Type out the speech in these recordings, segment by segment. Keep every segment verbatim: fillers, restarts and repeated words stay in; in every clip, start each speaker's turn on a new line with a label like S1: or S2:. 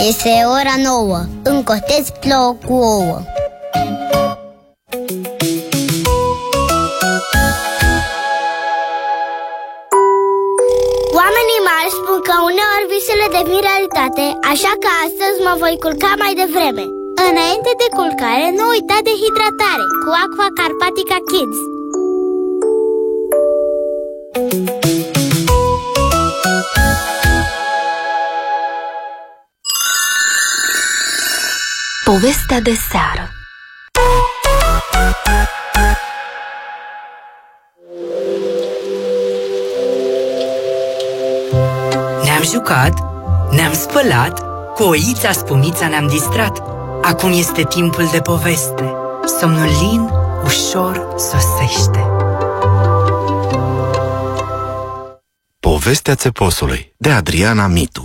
S1: Este ora nouă. În cotez plouă cu ouă. Oamenii mari spun că uneori visele devin realitate, așa că astăzi mă voi culca mai devreme. Înainte de culcare, nu uita de hidratare cu Aqua Carpatica Kids.
S2: Povestea de seară.
S3: Ne-am jucat, ne-am spălat, cu oița Spumița ne-am distrat. Acum este timpul de poveste. Somnul lin ușor sosește.
S4: Povestea țeposului, de Adriana Mitu.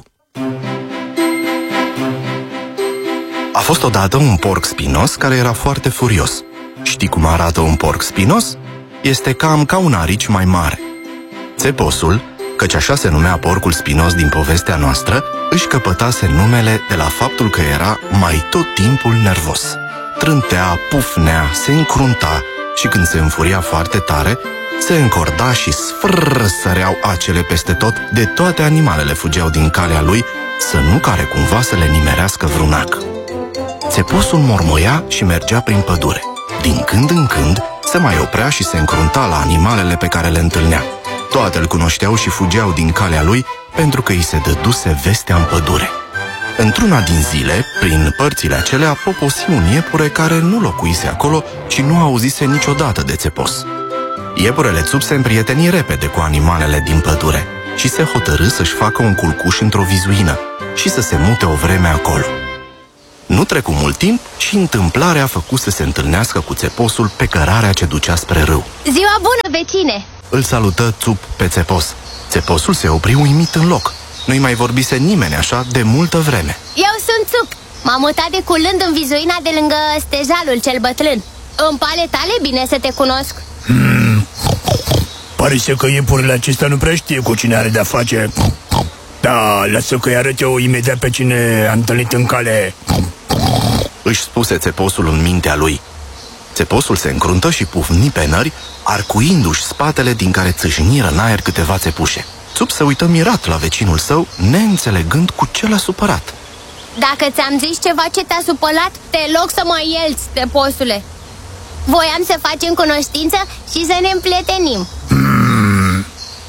S4: A fost odată un porc spinos care era foarte furios. Știi cum arată un porc spinos? Este cam ca un arici mai mare. Țeposul, căci așa se numea porcul spinos din povestea noastră, își căpătase numele de la faptul că era mai tot timpul nervos. Trântea, pufnea, se încrunta și când se înfuria foarte tare, se încorda și sfrrr săreau acele peste tot, de toate animalele fugeau din calea lui, să nu care cumva să le nimerească vreun ac. Țeposul mormoia și mergea prin pădure. Din când în când se mai oprea și se încrunta la animalele pe care le întâlnea. Toate îl cunoșteau și fugeau din calea lui pentru că îi se dăduse vestea în pădure. Într-una din zile, prin părțile acelea, poposi un iepure care nu locuise acolo și nu auzise niciodată de țepos. Iepurele Țup se împrieteni repede cu animalele din pădure și se hotărâ să-și facă un culcuș într-o vizuină și să se mute o vreme acolo. Nu trecu mult timp și întâmplarea a făcut să se întâlnească cu țeposul pe cărarea ce ducea spre râu.
S1: Ziua bună, vecine!
S4: Îl salută Țup pe țepos. Țeposul se opri uimit în loc. Nu-i mai vorbise nimeni așa de multă vreme.
S1: Eu sunt Țup. M-am mutat de curând în vizuina de lângă stejalul cel bătrân. În pale tale bine să te cunosc.
S5: Hmm. Pare să că iepurile acesta nu prea știe cu cine are de-a face. Da, lasă că-i arăt eu imediat pe cine a întâlnit în cale.
S4: Își spuse țeposul în mintea lui. Țeposul se încruntă și pufni pe nări, arcuindu-și spatele din care țâșniră în aer câteva țepușe. Țup se uită mirat la vecinul său, neînțelegând cu ce l-a supărat.
S1: Dacă ți-am zis ceva ce te-a supărat, te rog să mă ierți, țeposule. Voiam să facem cunoștință și să ne împlietenim.
S5: Hmm.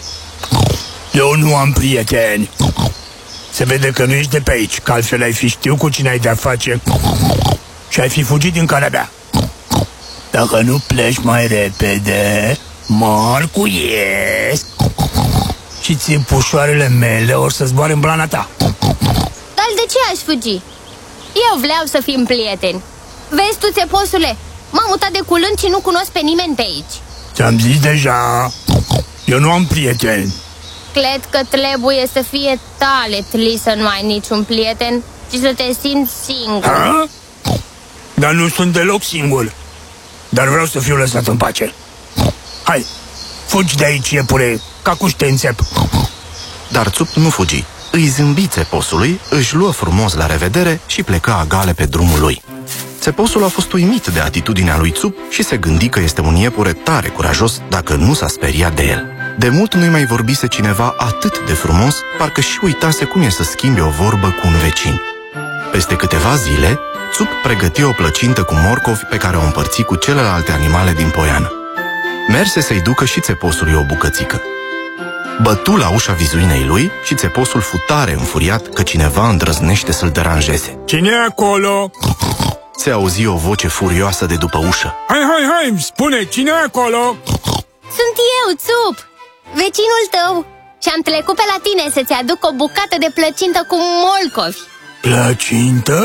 S5: Eu nu am prieteni. Se vede că nu ești de pe aici, că altfel ai fi știu cu cine ai de-a face și ai fi fugit din calea mea. Dacă nu pleci mai repede, mă arcuiesc și țipușoarele mele or să zboare în blana ta.
S1: Dar de ce aș fugi? Eu vreau să fim prieteni. Vezi tu, țeposule, m-am mutat de curând și nu cunosc pe nimeni pe aici.
S5: Ți-am zis deja, eu nu am prieteni.
S1: Cred că trebuie să fie tale trist să nu ai niciun prieten și să te simți singur.
S5: Ha? Dar nu sunt deloc singur. Dar vreau să fiu lăsat în pace. Hai, fugi de aici, iepure, ca cu te înțep.
S4: Dar Țup nu fugi. Îi zâmbi țeposului, își luă frumos la revedere și plecă agale pe drumul lui. Țeposul a fost uimit de atitudinea lui Țup și se gândi că este un iepure tare curajos dacă nu s-a speriat de el. De mult nu-i mai vorbise cineva atât de frumos, parcă și uitase cum e să schimbe o vorbă cu un vecin. Peste câteva zile, Țup pregăti o plăcintă cu morcovi pe care o împărți cu celelalte animale din poiană. Merse să-i ducă și țeposului o bucățică. Bătu la ușa vizuinei lui și țeposul fu tare înfuriat că cineva îndrăznește să-l deranjeze.
S5: Cine e acolo?
S4: Se auzi o voce furioasă de după ușă.
S5: Hai, hai, hai, spune, cine e acolo?
S1: Sunt eu, Țup, vecinul tău, și am trecut pe la tine să-ți aduc o bucată de plăcintă cu morcovi.
S5: Plăcintă?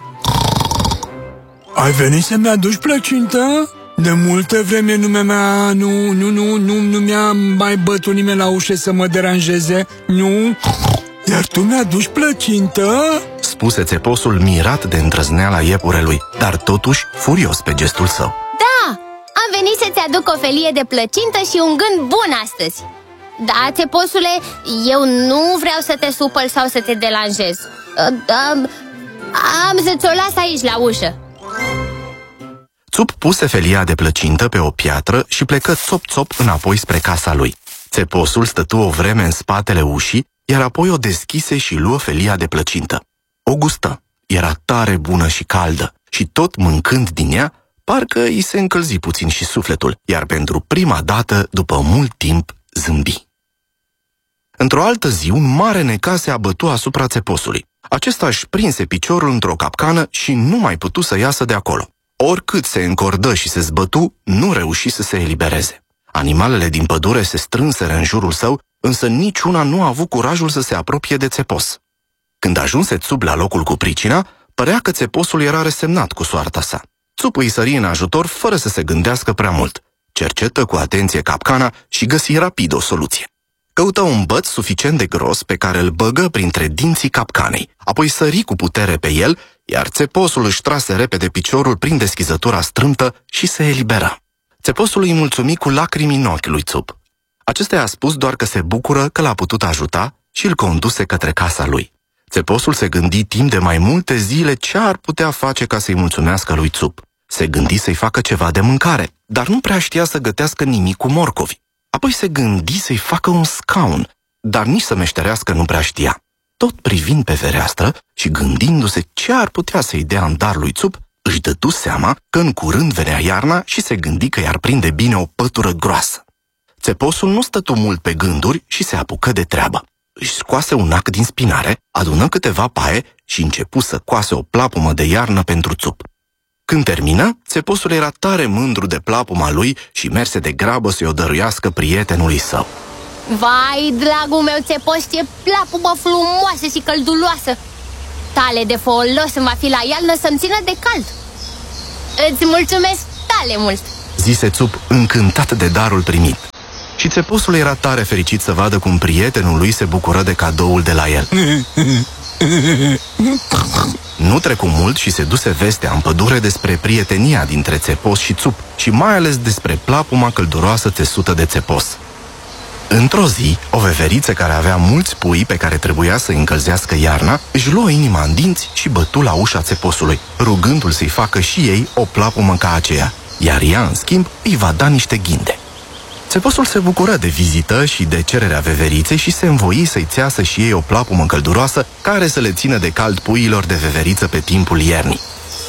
S5: Ai venit să-mi aduci plăcintă? De multă vreme nu mi-a, nu, nu, nu, nu, nu mi-a mai bătut nimeni la ușă să mă deranjeze, nu? Iar tu mi-aduci plăcintă?
S4: Spuse țeposul mirat de îndrăzneala iepurelui, dar totuși furios pe gestul său.
S1: Da, am venit să-ți aduc o felie de plăcintă și un gând bun astăzi. Da, țeposule, eu nu vreau să te supăr sau să te deranjez. Da, Am să-ți o las aici, la ușă.
S4: Țup puse felia de plăcintă pe o piatră și plecă țop-țop înapoi spre casa lui. Țeposul stătu o vreme în spatele ușii, iar apoi o deschise și luă felia de plăcintă. O gustă. Era tare bună și caldă și tot mâncând din ea, parcă îi se încălzi puțin și sufletul, iar pentru prima dată, după mult timp, zâmbi. Într-o altă zi, un mare necaz se abătu asupra țeposului. Acesta își prinse piciorul într-o capcană și nu mai putu să iasă de acolo. Oricât se încordă și se zbătu, nu reuși să se elibereze. Animalele din pădure se strânseră în jurul său, însă niciuna nu a avut curajul să se apropie de țepos. Când ajunse Țup la locul cu pricina, părea că țeposul era resemnat cu soarta sa. Țup îi sări în ajutor fără să se gândească prea mult. Cercetă cu atenție capcana și găsi rapid o soluție. Căută un băț suficient de gros pe care îl băgă printre dinții capcanei, apoi sări cu putere pe el, iar țeposul își trase repede piciorul prin deschizătura strâmtă și se eliberă. Țeposul îi mulțumi cu lacrimi în ochi lui Țup. Acesta i-a spus doar că se bucură că l-a putut ajuta și îl conduse către casa lui. Țeposul se gândi timp de mai multe zile ce ar putea face ca să-i mulțumească lui Țup. Se gândi să-i facă ceva de mâncare, dar nu prea știa să gătească nimic cu morcovi. Apoi se gândi să-i facă un scaun, dar nici să meșterească nu prea știa. Tot privind pe fereastră și gândindu-se ce ar putea să-i dea în dar lui Țup, își dădu seama că în curând venea iarna și se gândi că i-ar prinde bine o pătură groasă. Țeposul nu stătu mult pe gânduri și se apucă de treabă. Își scoase un ac din spinare, adună câteva paie și începu să coase o plapumă de iarnă pentru Țup. Când termină, țeposul era tare mândru de plapuma lui și merse de grabă să-i o dăruiască prietenului său.
S1: Vai, dragul meu țepos, ce plapumă frumoasă și călduloasă! Tale de folos îmi va fi la iarnă să-mi țină de cald. Îți mulțumesc tale mult!
S4: Zise Țup, încântat de darul primit. Și țeposul era tare fericit să vadă cum prietenul lui se bucură de cadoul de la el. Nu trecu mult și se duse vestea în pădure despre prietenia dintre țepos și Țup și mai ales despre plapuma călduroasă țesută de țepos. Într-o zi, o veveriță care avea mulți pui pe care trebuia să îi încălzească iarna, își luă inima în dinți și bătu la ușa țeposului, rugându-l să-i facă și ei o plapumă ca aceea, iar ea, în schimb, îi va da niște ghinde. Țeposul se bucură de vizită și de cererea veveriței și se învoi să-i țeasă și ei o plapumă călduroasă care să le țină de cald puiilor de veveriță pe timpul iernii.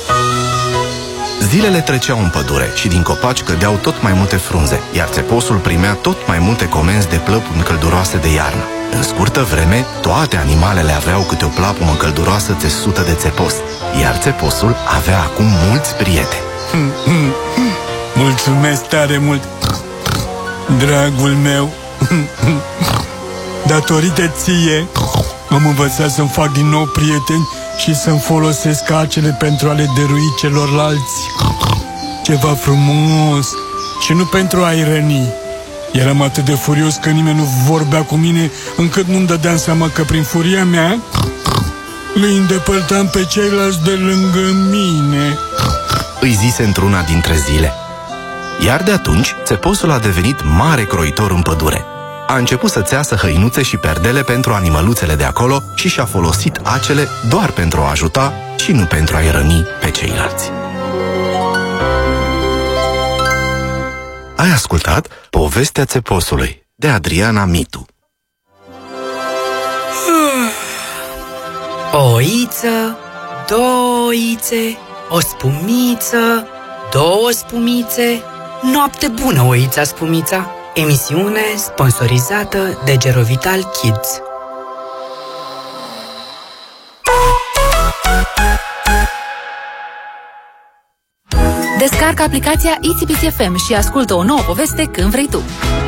S4: Zilele treceau în pădure și din copaci cădeau tot mai multe frunze, iar țeposul primea tot mai multe comenzi de plăpumi călduroase de iarnă. În scurtă vreme, toate animalele aveau câte o plapumă călduroasă țesută de țepos, iar țeposul avea acum mulți prieteni.
S5: Mulțumesc tare mult, dragul meu! Datorită ție, am învățat să-mi fac din nou prieteni și să-mi folosesc acele pentru a le dărui celorlalți ceva frumos și nu pentru a-i răni. Eram atât de furios că nimeni nu vorbea cu mine, încât nu-mi dădeam seama că prin furia mea îi îndepărtam pe ceilalți de lângă mine,
S4: îi zise într-una dintre zile. Iar de atunci, țeposul a devenit mare croitor în pădure. A început să țeasă hăinuțe și perdele pentru animăluțele de acolo și și-a folosit acele doar pentru a ajuta și nu pentru a-i răni pe ceilalți. Ai ascultat Povestea țeposului de Adriana Mitu.
S3: O oiță, două oițe, o spumiță, două spumițe. Noapte bună, oița spumița! Emisiune sponsorizată de Gerovital Kids.
S2: Descarcă aplicația I T B C F M și ascultă o nouă poveste când vrei tu.